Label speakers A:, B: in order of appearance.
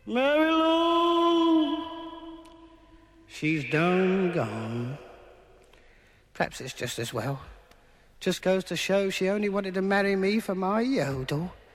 A: Mary Lou, she's done gone. Perhaps it's just as well. Just goes to show she only wanted to marry me for my yodel.